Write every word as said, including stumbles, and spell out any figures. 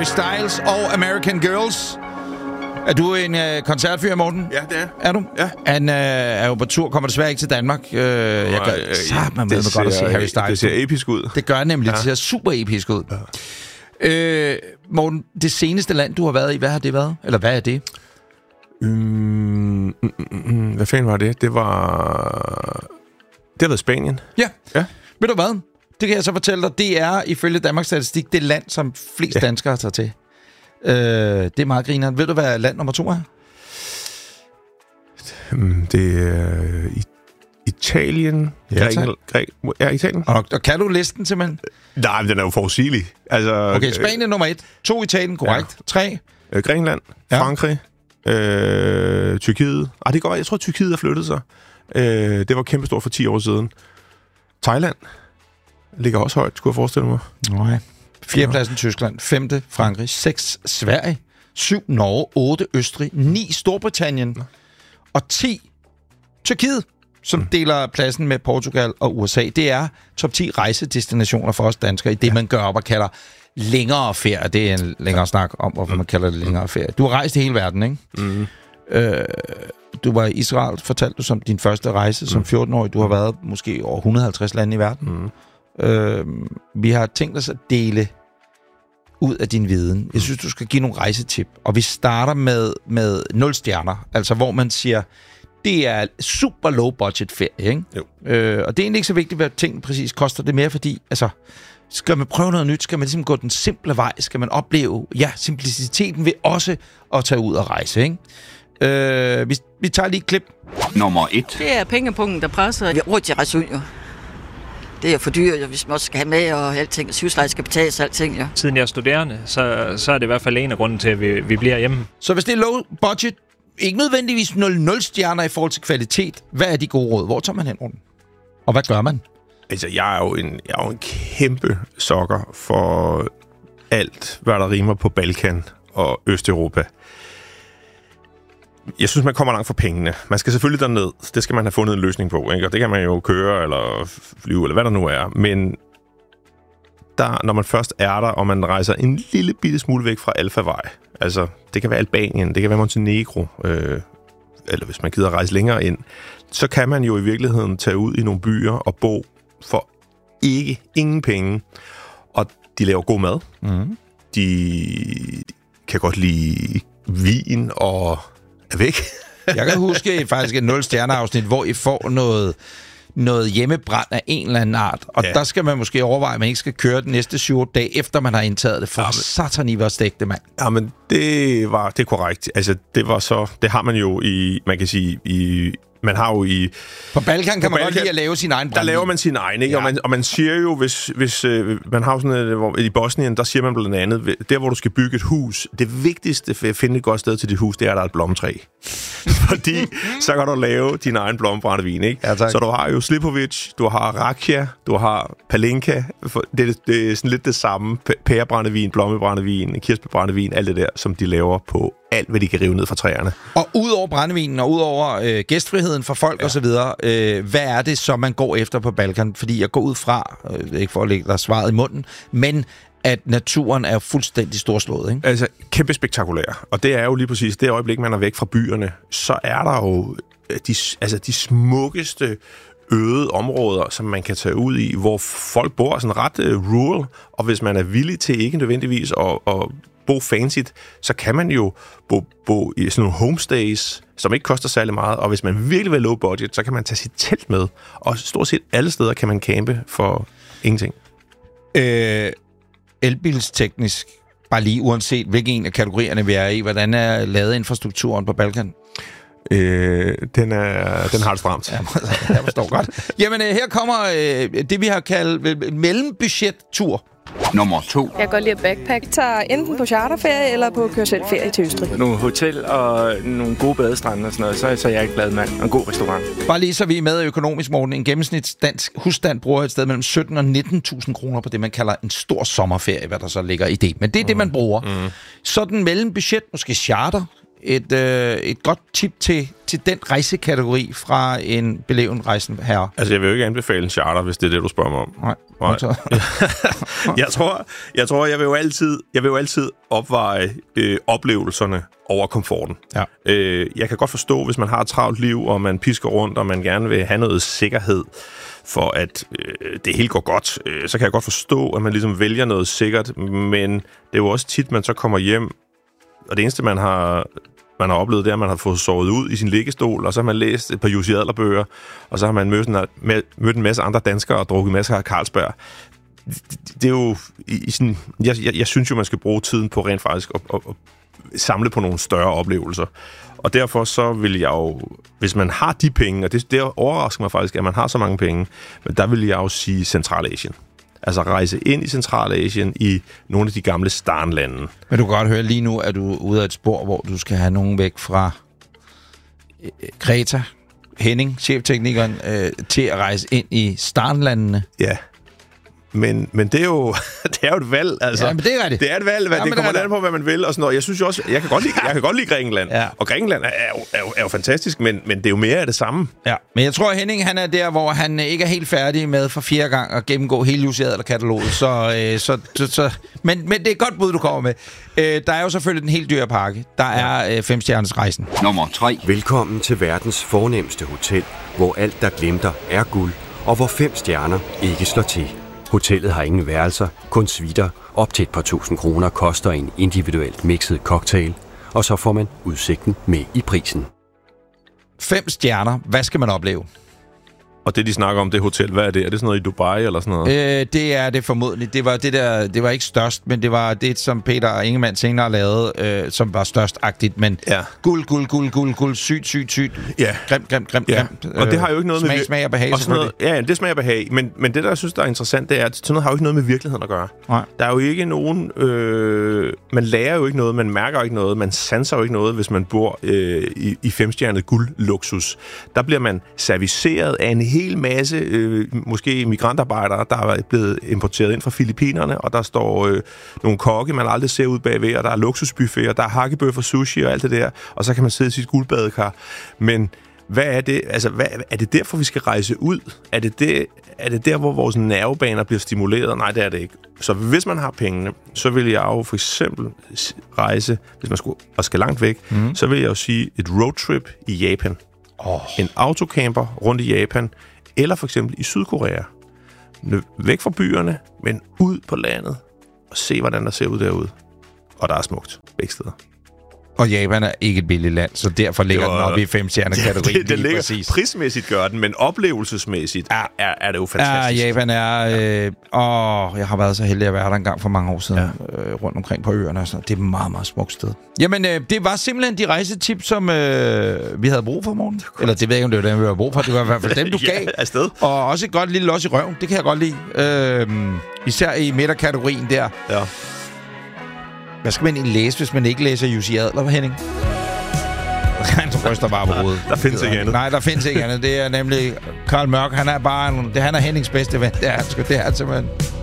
Harry Styles og American Girls. Er du en øh, koncertfyr, Morten? Ja, det er. Er du? Ja. Han øh, er jo på tur, kommer desværre ikke til Danmark. Øh, jeg gør øh, sagt mig med mig godt at se Harry Styles. Det ser episk ud. Det gør nemlig. Ja. Det ser super episk ud. Ja. Øh, Morten, det seneste land, du har været i, hvad har det været? Eller hvad er det? Mm, mm, mm, hvad fanden var det? Det var... Det har været Spanien. Ja. Ja. Ved du hvad? Det kan jeg så fortælle dig. Det er ifølge Danmarks Statistik det land, som flest ja. danskere tager til. Øh, det er meget grineren. Ved du, hvad land nummer to er? Mm, det er i- Italien. Ja, Grækenland. Græ- ja, Italien. Og, og kan du listen simpelthen? Nej, men den er jo forudsigelig. Altså, Okay, Spanien nummer et. To Italien, korrekt. Ja. Tre. Øh, Grækenland. Ja. Frankrig. Øh, Tyrkiet. Ah, det går. Jeg tror, Tyrkiet har flyttet sig. Øh, det var kæmpestort for ti år siden. Thailand ligger også højt, skulle jeg forestille mig. Nej. Fjerdepladsen Tyskland, femte Frankrig, seks Sverige, syv Norge, otte Østrig, ni Storbritannien og ti Tyrkiet, som mm. deler pladsen med Portugal og U S A. Det er top ti rejsedestinationer for os danskere i det, ja. man gør op og kalder længere ferie. Det er en længere snak om, hvorfor man kalder det længere ferie. Du har rejst i hele verden, ikke? Mm. Øh, du var i Israel, fortalte du, som din første rejse som fjorten-årig. Du har været måske over et hundrede og halvtreds lande i verden. Mm. Øh, vi har tænkt os at dele ud af din viden. Jeg synes, du skal give nogle rejsetip. Og vi starter med, med nul stjerner. Altså, hvor man siger, det er super low budget ferie, ikke? Jo. Øh, og det er egentlig ikke så vigtigt, hvad tingene præcis koster. Det mere fordi, altså, skal man prøve noget nyt? Skal man ligesom gå den simple vej? Skal man opleve, ja, simpliciteten ved også at tage ud og rejse, ikke? Øh, vi, vi tager lige et klip. Nummer et. Det er pengepunkten, der presser. Vi har råd til at rejse ud, jo. Det er for dyrt, hvis man også skal have med, og alting. Husleje skal betales, alting, ja. Siden jeg er studerende, så, så er det i hvert fald en af grunden til, at vi, vi bliver hjemme. Så hvis det er low budget, ikke nødvendigvis nul stjerner i forhold til kvalitet, hvad er de gode råd? Hvor tager man hen rundt? Og hvad gør man? Altså, jeg er jo en, jeg er jo en kæmpe sokker for alt, hvad der rimer på Balkan og Østeuropa. Jeg synes, man kommer langt for pengene. Man skal selvfølgelig derned. Det skal man have fundet en løsning på, ikke? Og det kan man jo køre eller flyve, eller hvad der nu er. Men der, når man først er der, og man rejser en lille bitte smule væk fra Alfavej, altså, det kan være Albanien, det kan være Montenegro, øh, eller hvis man gider rejse længere ind, så kan man jo i virkeligheden tage ud i nogle byer og bo for ikke ingen penge. Og de laver god mad. Mm. De kan godt lide vin og er væk. Jeg kan huske faktisk et nul stjerner afsnit, hvor I får noget, noget hjemmebrand af en eller anden art. Og ja. der skal man måske overveje, at man ikke skal køre den næste syv dage, efter man har indtaget det. For ja, men, satan, I var stegte, mand. Ja, men det var det er korrekt. Altså, det var så... Det har man jo i... Man kan sige... i Man har jo i... På Balkan kan på man Balkan, godt lide at lave sin egen brændvin. Der laver man sin egen, ikke? Ja. Og, man, og man siger jo, hvis... hvis øh, man har jo sådan et, hvor, i Bosnien, der siger man blandt andet, der hvor du skal bygge et hus, det vigtigste for at finde et godt sted til dit hus, det er, at der er et blommetræ. Fordi så kan du lave din egen blommebrændvin, ikke? Ja, så du har jo Slipovic, du har Rakia, du har Palinka. Det, det er sådan lidt det samme. Pærebrændevin, blommebrændevin, kirsebærbrændevin, alt det der, som de laver på alt, hvad de kan rive ned fra træerne. Og ud over brændevinen, og ud over øh, gæstfriheden for folk ja. osv., øh, hvad er det, som man går efter på Balkan? Fordi jeg går ud fra, øh, ikke for at lægge dig svaret i munden, men at naturen er fuldstændig storslået, ikke? Altså, kæmpe spektakulær. Og det er jo lige præcis det øjeblik, man er væk fra byerne, så er der jo de, altså, de smukkeste øde områder, som man kan tage ud i, hvor folk bor sådan ret uh, rural, og hvis man er villig til ikke nødvendigvis at, at bo fancy, så kan man jo bo, bo i sådan nogle homestays, som ikke koster særlig meget, og hvis man virkelig vil low budget, så kan man tage sit telt med, og stort set alle steder kan man campe for ingenting. Øh, elbilsteknisk, bare lige uanset hvilken en af kategorierne vi er i, hvordan er lavet infrastrukturen på Balkan? Øh, den, er, den har det stramt. Ja, jeg forstår godt. Jamen, her kommer øh, det, vi har kaldt mellembudget-tur. Nummer to. Jeg går lige at backpack. Tager enten på charterferie eller på kørselsferie til Østrig. Nogle hotel og nogle gode badestrande og sådan noget, så, så er jeg glad mand. Og en god restaurant. Bare lige så vi er med økonomisk, Morten. En gennemsnits dansk husstand bruger et sted mellem sytten og nitten tusind kroner på det, man kalder en stor sommerferie, hvad der så ligger i det. Men det er mm. det, man bruger. Mm. Så den mellembudget, måske charter, et, øh, et godt tip til, til den rejsekategori fra en beleven rejsende herre? Altså, jeg vil jo ikke anbefale en charter, hvis det er det, du spørger mig om. Nej. Nej. jeg tror, jeg tror, jeg vil jo altid, jeg vil jo altid opveje øh, oplevelserne over komforten. Ja. Øh, jeg kan godt forstå, hvis man har et travlt liv, og man pisker rundt, og man gerne vil have noget sikkerhed, for at øh, det hele går godt, øh, så kan jeg godt forstå, at man ligesom vælger noget sikkert, men det er jo også tit, man så kommer hjem, og det eneste, man har, man har oplevet, det er, at man har fået sovet ud i sin liggestol, og så har man læst et par Jussi Adler-bøger, og så har man mødt en, mødt en masse andre danskere og drukket masser af Carlsberg. Det, det er jo i sådan, jeg, jeg, jeg synes jo, man skal bruge tiden på rent faktisk at, at, at samle på nogle større oplevelser. Og derfor så vil jeg jo, hvis man har de penge, og det, det overrasker mig faktisk, at man har så mange penge, men der vil jeg jo sige Centralasien. Altså rejse ind i Centralasien i nogle af de gamle Starnlande. Men du kan godt høre, lige nu er du ude af et spor, hvor du skal have nogen væk fra øh, Greta, Henning, chefteknikeren, øh, til at rejse ind i Starnlandene. Ja. Men, men det er jo det er jo et valg, altså. Ja, men det er rigtigt. Det er et valg, hvad, ja, det kommer an på, hvad man vil og sådan noget. Jeg synes jo også, jeg kan godt lide, jeg kan godt lide Grækenland. Ja. Og Grækenland er jo, er, jo, er jo fantastisk, men, men det er jo mere af det samme. Ja. Men jeg tror, at Henning han er der, hvor han ikke er helt færdig med for fjerde gang at gennemgå hele Jussi Adler-kataloget. Så, øh, så, så, så, men, men det er et godt bud, du kommer med. Øh, der er jo selvfølgelig den helt dyre pakke. Der er øh, femstjerners rejsen. Nummer tre. Velkommen til verdens fornemste hotel, hvor alt, der glimter, er guld, og hvor fem stjerner ikke slår til. Hotellet har ingen værelser, kun suiter. Op til et par tusind kroner koster en individuelt mixet cocktail, og så får man udsigten med i prisen. Fem stjerner. Hvad skal man opleve? Og det, de snakker om, det hotel, hvad er det? Er det sådan noget i Dubai eller sådan noget? Øh, det er det formodentlig. Det var det der. Det var ikke størst, men det var det, som Peter Ingemann senere lavede, øh, som var størstagtigt. Men ja. guld, guld, guld, guld, guld, sygt, sygt, sygt. Ja. Grimt, grimt, grimt, ja. grimt. Og det har jo ikke noget smag, med... Smag og behag, noget, ja, det smager og behag. Men, men det, der jeg synes, der er interessant, det er, at sådan noget har jo ikke noget med virkeligheden at gøre. Nej. Der er jo ikke nogen... Øh, man lærer jo ikke noget, man mærker jo ikke noget, man sanser jo ikke noget, hvis man bor øh, i, i femstjernet guldluksus. Der bliver man serviceret af en hel masse... Øh, måske migrantarbejdere, der er blevet importeret ind fra Filippinerne, og der står øh, nogle kokke, man aldrig ser ud bagved, og der er luksusbuffeter, der er hakkebøffer, sushi og alt det der, og så kan man sidde i sit guldbadekar. Men hvad er det? Altså, hvad, er det derfor, vi skal rejse ud? Er det, det, er det der, hvor vores nervebaner bliver stimuleret? Nej, det er det ikke. Så hvis man har pengene, så vil jeg jo for eksempel rejse, hvis man skulle, og skal langt væk, mm. så vil jeg jo sige et roadtrip i Japan. Oh. En autocamper rundt i Japan, eller for eksempel i Sydkorea. Væk fra byerne, men ud på landet, og se, hvordan der ser ud derude. Og der er smukt begge steder. Og Japan er ikke et billigt land, så derfor ligger jo, den oppe i femstjerner-kategorien. Det, det ligger præcis. Prismæssigt gør den, men oplevelsesmæssigt ja. er, er det jo fantastisk. Ja, Japan er... Øh, åh, jeg har været så heldig at være der en gang for mange år siden, ja. øh, rundt omkring på øerne. Og sådan. Det er et meget, meget smukt sted. Jamen, øh, det var simpelthen de rejsetips, som øh, vi havde brug for, morgen. Eller det ved jeg ikke, om det var dem, vi havde brug for. Det var i hvert fald dem, du ja, gav. Afsted. Og også et godt lille los i røven. Det kan jeg godt lide. Øh, især i midterkategorien der. Ja. Hvad skal man egentlig læse, hvis man ikke læser Jussi Adler, Henning? Han ryster bare på hovedet. Der findes ikke andet. Nej, der findes ikke andet. Det er nemlig Karl Mørk. Han er bare en, det, han er Hennings bedste ven. Det er han sgu. Det er han simpelthen.